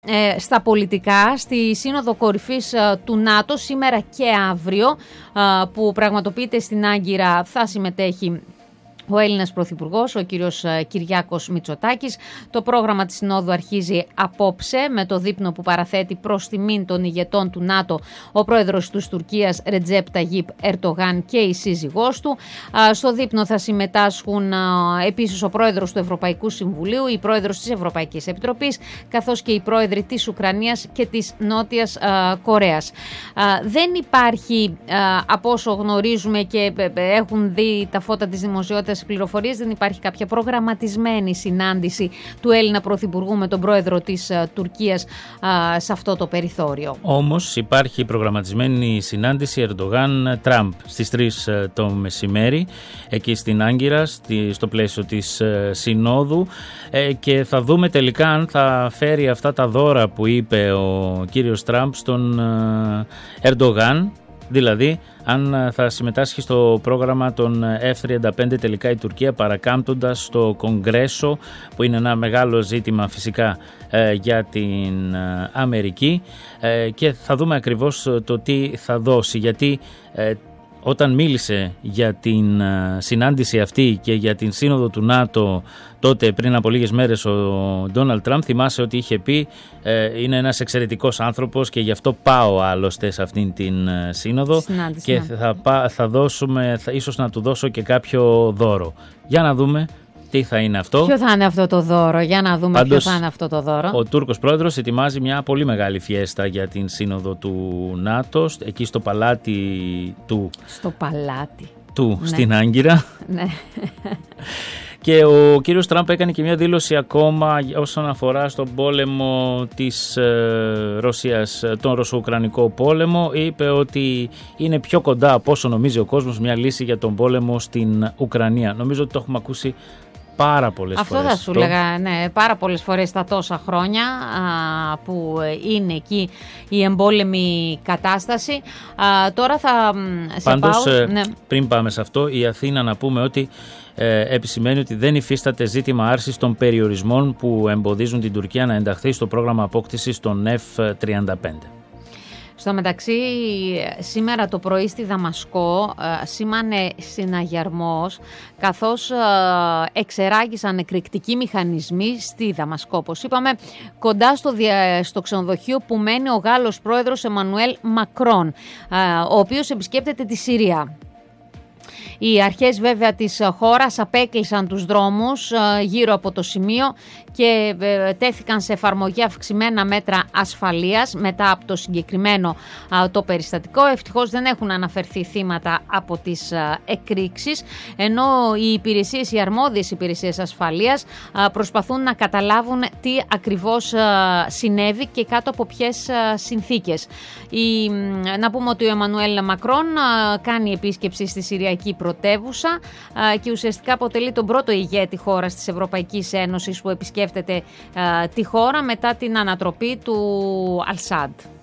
στα πολιτικά, στη Σύνοδο Κορυφής του ΝΑΤΟ σήμερα και αύριο που πραγματοποιείται στην Άγκυρα θα συμμετέχει ο Έλληνας Πρωθυπουργός, ο κύριος Κυριάκος Μητσοτάκης. Το πρόγραμμα της Συνόδου αρχίζει απόψε με το δείπνο που παραθέτει προς τιμήν των ηγετών του ΝΑΤΟ ο πρόεδρος της Τουρκίας Ρετζέπ Ταγίπ Ερντογάν και η σύζυγός του. Στο δείπνο θα συμμετάσχουν επίσης ο πρόεδρος του Ευρωπαϊκού Συμβουλίου, η πρόεδρος της Ευρωπαϊκής Επιτροπής, καθώς και οι πρόεδροι της Ουκρανίας και της Νότιας Κορέας. Δεν υπάρχει, από όσο γνωρίζουμε και έχουν δει τα φώτα της δημοσιότητας πληροφορίες, δεν υπάρχει κάποια προγραμματισμένη συνάντηση του Έλληνα Πρωθυπουργού με τον πρόεδρο της Τουρκίας σε αυτό το περιθώριο. Όμως υπάρχει προγραμματισμένη συνάντηση Ερντογάν-Τραμπ στις 3 το μεσημέρι εκεί στην Άγκυρα, στο πλαίσιο της Συνόδου, και θα δούμε τελικά αν θα φέρει αυτά τα δώρα που είπε ο κύριος Τραμπ στον Ερντογάν. Δηλαδή, αν θα συμμετάσχει στο πρόγραμμα των F-35 τελικά η Τουρκία, παρακάμπτοντας στο Κογκρέσο, που είναι ένα μεγάλο ζήτημα φυσικά για την Αμερική, και θα δούμε ακριβώς το τι θα δώσει, γιατί όταν μίλησε για την συνάντηση αυτή και για την σύνοδο του ΝΑΤΟ τότε πριν από λίγες μέρες ο Ντόναλντ Τραμπ, θυμάσαι ότι είχε πει είναι ένας εξαιρετικός άνθρωπος και γι' αυτό πάω άλλωστε σε αυτήν την σύνοδο και θα δώσουμε, ίσως να του δώσω και κάποιο δώρο. Για να δούμε τι θα είναι αυτό. Ποιο θα είναι αυτό το δώρο, για να δούμε. Πάντως, ποιο θα είναι αυτό το δώρο. Ο Τούρκος πρόεδρος ετοιμάζει μια πολύ μεγάλη φιέστα για την σύνοδο του ΝΑΤΟ, εκεί στο παλάτι του. Στο παλάτι του, ναι. Στην Άγκυρα. Ναι. Και ο κύριος Τραμπ έκανε και μια δήλωση ακόμα όσον αφορά στον πόλεμο της Ρωσίας, τον Ρωσο-Ουκρανικό πόλεμο. Είπε ότι είναι πιο κοντά από όσο νομίζει ο κόσμος μια λύση για τον πόλεμο στην Ουκρανία. Νομίζω ότι το έχουμε ακούσει πάρα πολλές φορές. Αυτό θα σου έλεγα, ναι, πάρα πολλές φορές τα τόσα χρόνια που είναι εκεί η εμπόλεμη κατάσταση. Τώρα θα Πάντως, ναι. Πριν πάμε σε αυτό, η Αθήνα να πούμε ότι επισημαίνει ότι δεν υφίσταται ζήτημα άρσης των περιορισμών που εμποδίζουν την Τουρκία να ενταχθεί στο πρόγραμμα απόκτησης των F-35. Στο μεταξύ, σήμερα το πρωί στη Δαμασκό σήμανε συναγερμός, καθώς εξεράγησαν εκρηκτικοί μηχανισμοί στη Δαμασκό. Όπως είπαμε, κοντά στο ξενοδοχείο που μένει ο Γάλλος πρόεδρος Εμμανουέλ Μακρόν, ο οποίος επισκέπτεται τη Συρία. Οι αρχές βέβαια της χώρας απέκλεισαν τους δρόμους γύρω από το σημείο και τέθηκαν σε εφαρμογή αυξημένα μέτρα ασφαλείας μετά από το συγκεκριμένο το περιστατικό. Ευτυχώς δεν έχουν αναφερθεί θύματα από τις εκρήξεις, ενώ οι αρμόδιες υπηρεσίες ασφαλείας προσπαθούν να καταλάβουν τι ακριβώς συνέβη και κάτω από ποιες συνθήκες. Να πούμε ότι ο Εμμανουέλ Μακρόν κάνει επίσκεψη στη Συριακή πρωτεύουσα και ουσιαστικά αποτελεί τον πρώτο ηγέτη χώρας της Ευρωπαϊκής Ένωσης που επισκέφτεται τη χώρα μετά την ανατροπή του Αλσάντ.